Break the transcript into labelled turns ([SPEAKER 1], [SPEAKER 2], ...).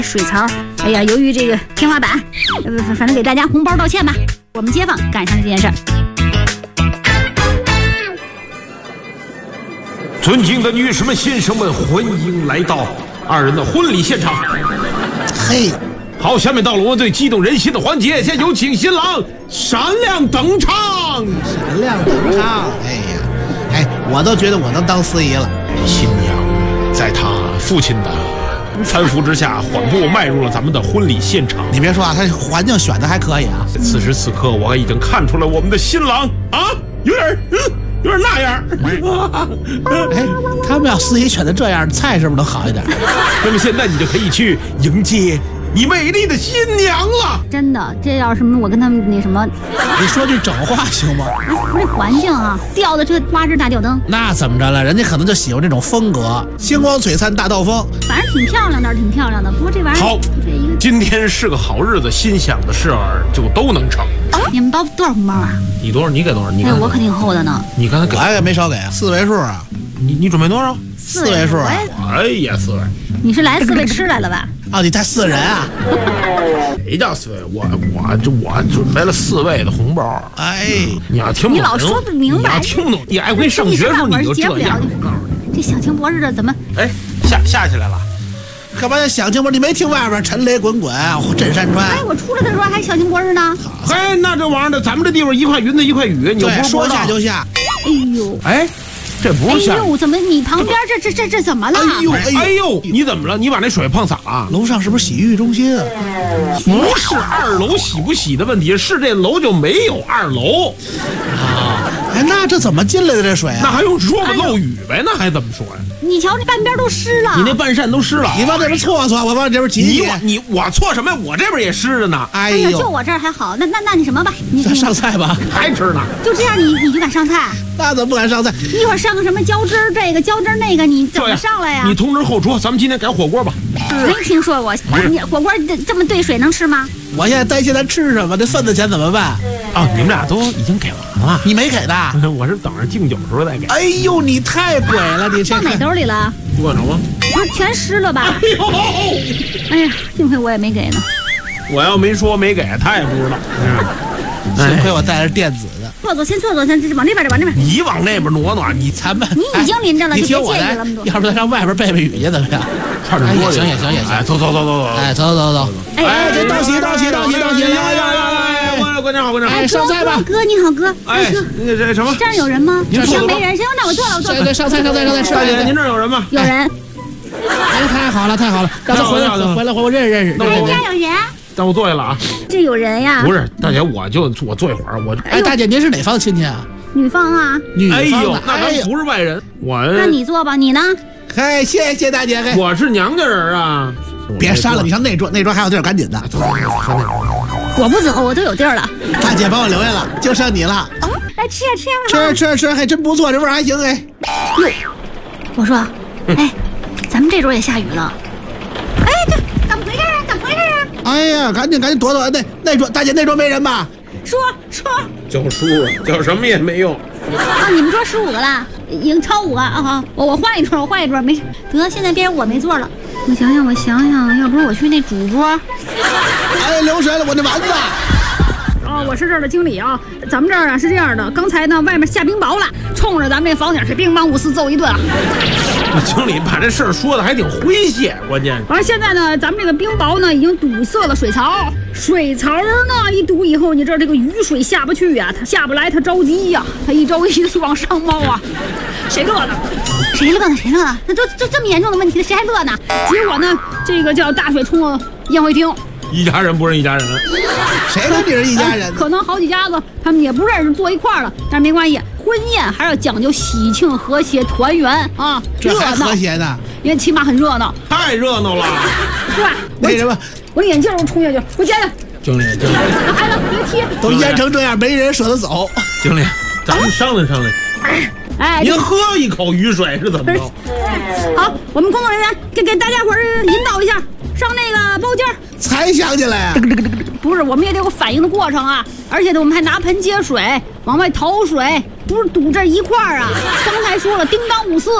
[SPEAKER 1] 水槽，哎呀，由于这个天花板，反正给大家红包道歉吧。我们街坊赶上这件事儿。
[SPEAKER 2] 尊敬的女士们、先生们，欢迎来到二人的婚礼现场。
[SPEAKER 3] 嘿，
[SPEAKER 2] 好，下面到了我们最激动人心的环节，先有请新郎闪亮登场。
[SPEAKER 3] 闪亮登场！哎呀，我都觉得我能当司仪了。
[SPEAKER 2] 新娘在她父亲的搀扶之下，缓步迈入了咱们的婚礼现场。
[SPEAKER 3] 你别说啊，他环境选的还可以啊。
[SPEAKER 2] 此时此刻，我已经看出了我们的新郎啊，有点那样。
[SPEAKER 3] 哎，他们要司仪选的这样，菜是不是能好一点？
[SPEAKER 2] 那么现在你就可以去迎接你美丽的新娘了。
[SPEAKER 1] 真的，这要什么我跟他们那什么，
[SPEAKER 3] 你说句整话行吗？
[SPEAKER 1] 不是环境啊，吊的这花枝大吊灯，
[SPEAKER 3] 那怎么着了？人家可能就喜欢这种风格，星光璀璨大道风。
[SPEAKER 1] 反正挺漂亮的，挺漂亮的。不过这玩意儿，
[SPEAKER 2] 好，
[SPEAKER 1] 这一个，
[SPEAKER 2] 今天是个好日子，心想的事儿就都能成。
[SPEAKER 1] 你们包多少红包啊？
[SPEAKER 2] 你多少？你给多少？你
[SPEAKER 1] 哎，我可挺厚的呢。
[SPEAKER 2] 你刚才给
[SPEAKER 3] 我也没少给，4位数啊。
[SPEAKER 2] 你准备多少
[SPEAKER 3] ？4位数啊。
[SPEAKER 2] 哎呀，4位。
[SPEAKER 1] 你是来4位吃来了吧？
[SPEAKER 3] 哦，你带4人啊？
[SPEAKER 2] 谁叫4位？我准备了4位的红包。
[SPEAKER 3] 哎，
[SPEAKER 2] 你要听不懂，
[SPEAKER 1] 你老说不明白，
[SPEAKER 2] 你要听不懂，你爱回上学时候你就这样。
[SPEAKER 1] 我告诉你，这小情博日的怎么？
[SPEAKER 2] 哎，下起来了。
[SPEAKER 3] 干嘛要想清楚？你没听外边陈雷滚滚，震山川。
[SPEAKER 1] 哎，我出来的时候还小情博日呢。
[SPEAKER 2] 嘿，那这玩意儿，咱们这地方一块云的一块雨，你又不是
[SPEAKER 3] 说下就下。
[SPEAKER 1] 哎呦，
[SPEAKER 2] 哎，这不是下。
[SPEAKER 1] 哎呦，怎么你旁边这怎么了？
[SPEAKER 2] 哎呦，你怎么了？你把那水碰洒了？
[SPEAKER 3] 楼上是不是洗浴中心啊？
[SPEAKER 2] 不是2楼洗不洗的问题，是这楼就没有2楼
[SPEAKER 3] 啊。哎，那这怎么进来的这水啊？
[SPEAKER 2] 那还用说吗？漏雨呗，那还怎么说呀？
[SPEAKER 1] 你瞧这半边都湿了，
[SPEAKER 2] 你那半扇都湿了。
[SPEAKER 3] 你往这边搓，我往这边挤。
[SPEAKER 2] 我搓什么呀？我这边也湿着呢。
[SPEAKER 1] 哎呀，就我这儿还好。那你什么吧？你
[SPEAKER 3] 上菜吧，
[SPEAKER 2] 还吃呢？
[SPEAKER 1] 就这样你就敢上菜？
[SPEAKER 3] 那怎么不敢上菜？
[SPEAKER 1] 一会儿上个什么浇汁儿这个浇汁儿那个，你怎么上来呀？
[SPEAKER 2] 你通知后厨，咱们今天改火锅吧。
[SPEAKER 1] 没听说过，你火锅这么兑水能吃吗？
[SPEAKER 3] 我现在担心他吃什么，这份子钱怎么办？
[SPEAKER 2] 啊，你们俩都已经给完了，
[SPEAKER 3] 你没给的？
[SPEAKER 2] 我是等着敬酒时候再给。
[SPEAKER 3] 哎呦，你太鬼了，你这
[SPEAKER 1] 放哪兜里了？
[SPEAKER 2] 不可能吗？
[SPEAKER 1] 不是全湿了吧？哎呀，幸亏我也没给呢。
[SPEAKER 2] 我要没说没给，他也不知道。
[SPEAKER 3] 幸亏我带着电子的。
[SPEAKER 1] 先坐，往这边。
[SPEAKER 2] 你往那边挪挪，你咱们
[SPEAKER 1] 你已经临着了，
[SPEAKER 3] 你
[SPEAKER 1] 就别
[SPEAKER 3] 听我的，
[SPEAKER 1] 介意了。
[SPEAKER 3] 要不咱上外边背雨去怎么样？
[SPEAKER 2] 差点多
[SPEAKER 3] 行。
[SPEAKER 2] 哎，走。
[SPEAKER 3] 哎，走。哎，这道喜！
[SPEAKER 2] 观众好。
[SPEAKER 3] 哎，上菜吧。
[SPEAKER 1] 哥你好，哥。
[SPEAKER 2] 哎，那这什么？
[SPEAKER 1] 这儿有人吗？行，没人。行，那我坐了。
[SPEAKER 3] 对，上菜吃。
[SPEAKER 2] 大姐，您这儿有人吗？
[SPEAKER 1] 有人。
[SPEAKER 3] 哎，太好了，让他回来，我认识。
[SPEAKER 1] 哎，家有人。
[SPEAKER 2] 让我坐下了啊！
[SPEAKER 1] 这有人呀？
[SPEAKER 2] 不是，大姐，我坐一会儿。
[SPEAKER 3] 哎，大姐，您是哪方亲戚啊？
[SPEAKER 1] 女方啊。
[SPEAKER 2] 哎呦，那咱不是外人。
[SPEAKER 1] 那你坐吧，你呢？
[SPEAKER 3] 嘿，谢谢大姐。
[SPEAKER 2] 我是娘家人啊。
[SPEAKER 3] 别删了，你上那桌还有地儿，赶紧的。
[SPEAKER 1] 我不走，我都有地儿了。
[SPEAKER 3] 大姐把我留下了，就剩你了。
[SPEAKER 1] 来吃，
[SPEAKER 3] 还真不错，这味儿还行。哎，
[SPEAKER 1] 哟，我说，哎，咱们这桌也下雨了。哎，这怎么回事啊？
[SPEAKER 3] 哎呀，赶紧躲！那桌，大姐那桌没人吧？
[SPEAKER 1] 说
[SPEAKER 2] 叫叔叫什么也没用
[SPEAKER 1] 啊！你们桌15个了，已经超5个啊！好，我换一桌，没事。得，现在变成我没座了。我想想，要不是我去那主桌。
[SPEAKER 3] 哎，留神了，我这丸子。
[SPEAKER 1] 我是这儿的经理啊。咱们这儿啊是这样的，刚才呢外面下冰雹了，冲着咱们这房顶是乒乓54揍一顿啊。
[SPEAKER 2] 经理把这事儿说的还挺诙谐，关键是。
[SPEAKER 1] 而现在呢，咱们这个冰雹呢已经堵塞了水槽，水槽呢一堵以后，你知道这个雨水下不去呀，它下不来，它着急呀，它一着急就往上冒啊。谁乐呢？那这么严重的问题，谁还乐呢？结果呢，这个叫大水冲了宴会厅。
[SPEAKER 2] 一家人不认一家人，
[SPEAKER 3] 谁跟你是一家人？
[SPEAKER 1] 可能好几家子他们也不认识，坐一块儿了，但是没关系，婚宴还要讲究喜庆和谐团圆啊，
[SPEAKER 3] 这还和谐呢，
[SPEAKER 1] 因为起码很热闹，
[SPEAKER 2] 太热闹了，
[SPEAKER 1] 是吧？
[SPEAKER 3] 为什么？
[SPEAKER 1] 我眼镜我冲下去，我捡捡。
[SPEAKER 2] 经理，
[SPEAKER 1] 孩子别踢，
[SPEAKER 3] 都淹成这样，没人舍得走。
[SPEAKER 2] 经理，咱们商量。
[SPEAKER 1] 哎，
[SPEAKER 2] 您喝一口雨水是怎么着？
[SPEAKER 1] 好，我们工作人员给大家伙儿引导一下，上那个包间。
[SPEAKER 3] 才想起来呀，
[SPEAKER 1] 不是，我们也得有个反应的过程啊，而且呢，我们还拿盆接水，往外淘水，不是堵这一块儿啊。刚才说了，叮当54。